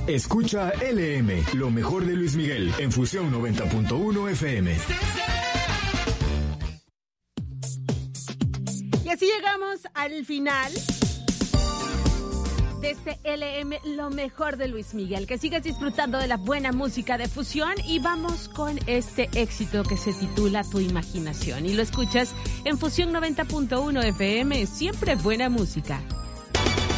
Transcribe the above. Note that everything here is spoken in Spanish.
Escucha LM, lo mejor de Luis Miguel, en Fusión 90.1 FM. Y así llegamos al final de este LM, lo mejor de Luis Miguel. Que sigas disfrutando de la buena música de Fusión y vamos con este éxito que se titula Tu Imaginación. Y lo escuchas en Fusión 90.1 FM, siempre buena música.